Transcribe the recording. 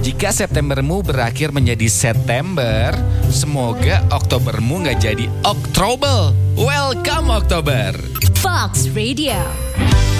Jika Septembermu berakhir menjadi September, semoga Oktobermu nggak jadi Oktober. Welcome Oktober. Fox Radio.